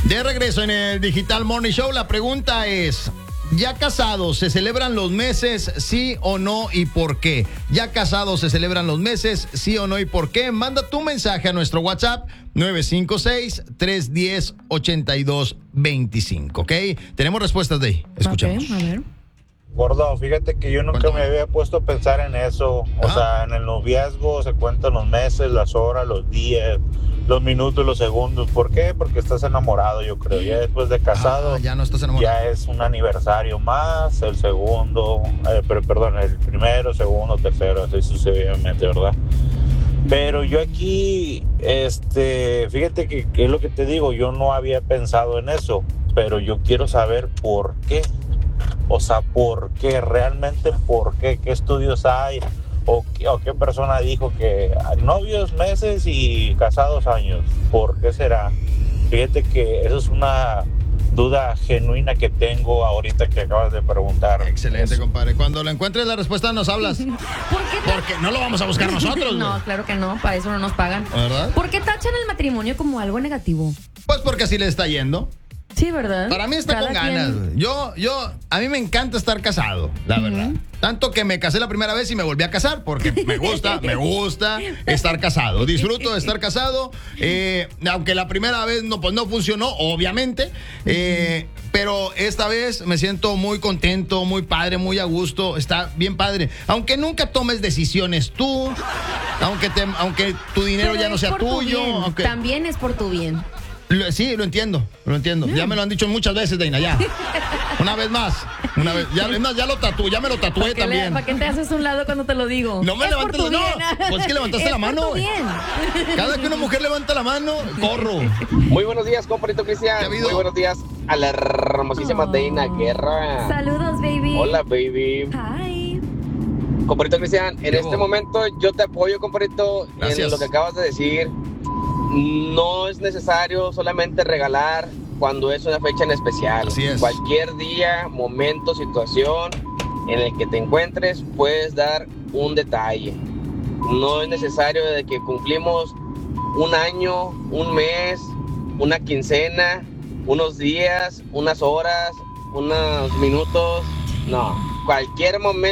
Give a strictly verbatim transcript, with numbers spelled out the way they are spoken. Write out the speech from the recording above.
De regreso en el Digital Morning Show, la pregunta es, ¿ya casados se celebran los meses, sí o no y por qué? ¿Ya casados se celebran los meses, sí o no y por qué? Manda tu mensaje a nuestro WhatsApp nueve cinco seis, tres uno cero, ocho dos dos cinco, ¿ok? Tenemos respuestas de ahí, escuchamos. Okay, a ver. Gordo, fíjate que yo nunca me había puesto a pensar en eso. O Ah. sea, en el noviazgo se cuentan los meses, las horas, los días, los minutos, los segundos. ¿Por qué? Porque estás enamorado, yo creo. Ya después de casado, Ah, ya no estás enamorado. ya es un aniversario más, el segundo, eh, pero, perdón, el primero, segundo, tercero, así sucesivamente, ¿verdad? Pero yo aquí, este, fíjate que, que es lo que te digo, yo no había pensado en eso, pero yo quiero saber por qué. O sea, ¿por qué? Realmente, ¿por qué? ¿Qué estudios hay? ¿O qué, o qué persona dijo que novios meses y casados años? ¿Por qué será? Fíjate que eso es una duda genuina que tengo ahorita que acabas de preguntar. Excelente, Eso. compadre. Cuando le encuentres la respuesta nos hablas. ¿Por qué? Porque no lo vamos a buscar nosotros, No, güey. claro que no, para eso no nos pagan. ¿Verdad? ¿Por qué tachan el matrimonio como algo negativo? Pues porque así le está yendo. Sí, ¿verdad? Para mí está Cada con quien- ganas. güey. Yo, yo, a mí me encanta estar casado, la verdad. Tanto que me casé la primera vez y me volví a casar porque me gusta, me gusta estar casado. Disfruto de estar casado, eh, aunque la primera vez no, pues no funcionó, obviamente. eh, pero esta vez me siento muy contento, muy padre, muy a gusto. Está bien padre. Aunque nunca tomes decisiones tú, aunque, te, aunque tu dinero Pero ya no es sea por tu tuyo. bien. Aunque, También es por tu bien. Lo- Sí, lo entiendo, lo entiendo. Ya me lo han dicho muchas veces, Deina, ya. Una vez más, una vez. Ya, es más, ya lo tatué, ya me lo tatué ¿Para qué, le- también. ¿Para qué te haces a un lado cuando te lo digo? No me Es por levantes tu la- no, bien. pues es que levantaste Es la por mano, tu güey. bien. Cada que una mujer levanta la mano, corro. Muy buenos días, compadrito ¿Qué ha Cristian. habido? Muy buenos días a la hermosísima Oh. Deina Guerra. Saludos, baby. Hola, baby. Hi. Compadrito Cristian, en ¿Qué este hubo? momento yo te apoyo, compadrito, Gracias. en lo que acabas de decir. No es necesario solamente regalar cuando es una fecha en especial. Así es. Cualquier día, momento, situación en el que te encuentres, puedes dar un detalle. No es necesario de que cumplimos un año, un mes, una quincena, unos días, unas horas, unos minutos. No, cualquier momento.